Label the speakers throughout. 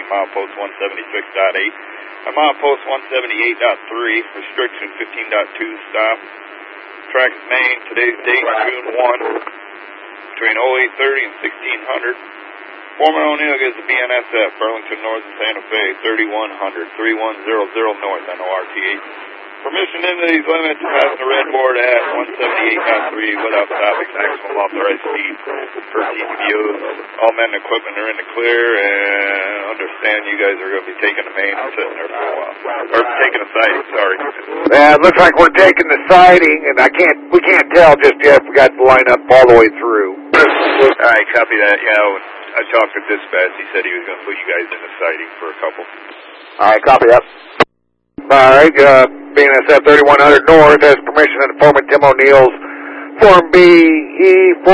Speaker 1: milepost 176.8. On milepost 178.3, restriction 15.2 stop. Tracks main, today's date, June 1, between 0830 and 1600. Foreman O'Neill gives the BNSF, Burlington North and Santa Fe, 3100, 3100 north, NORT8. Permission into these limits, passing the red board at 178.3 without stopping, maximum authorized speed per CTO. All men and equipment are in the clear, and understand you guys are going to be taking the main and sitting there for a while. Or taking the siding, sorry.
Speaker 2: Yeah, it looks like we're taking the siding, and we can't tell just yet. We got to line up all the way through.
Speaker 1: All right, copy that. Yeah, I talked to dispatch. He said he was going to put you guys in the siding for a couple.
Speaker 2: All right, copy that. All right, BNSF 3100 North has permission to Foreman Tim O'Neill's Form BE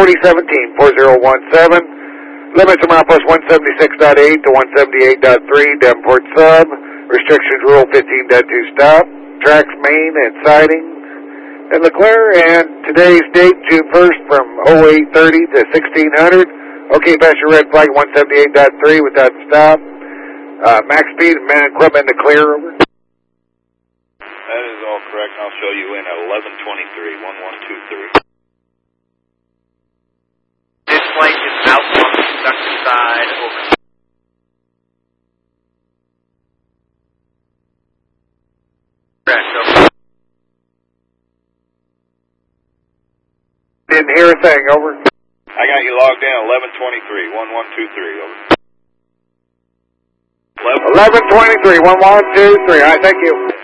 Speaker 2: 4017-4017. Limits of milepost 176.8 to 178.3, Davenport Sub. Restrictions rule 15.2 stop. Tracks main and siding in the clear. And today's date, June 1st, from 0830 to 1600. Okay, pass your red flag 178.3 without stop. Max speed and man equipment in the clear. Over.
Speaker 1: That is all correct. I'll show you in at 1123, 1123.
Speaker 3: This flight is out on the conductor side. Over. Correct, over.
Speaker 2: Didn't hear a thing, over.
Speaker 1: I got you logged in 1123, 1123, over.
Speaker 2: 1123, 1123. All right, thank you.